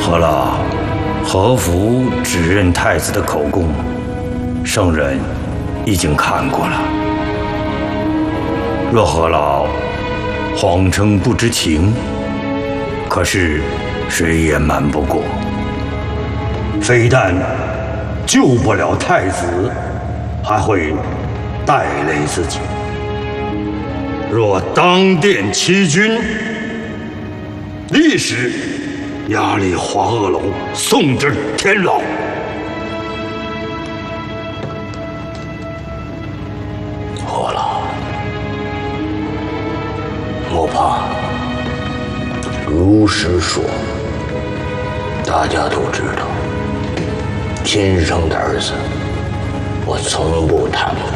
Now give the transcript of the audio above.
何老，何福指认太子的口供，圣人已经看过了。若何老谎称不知情，可是谁也瞒不过。非但救不了太子，还会带累自己。若当殿欺君，立时押离黄鹤楼，送至天牢。 何老，莫怕，如实说，大家都知道，亲生的儿子，我从不谈论。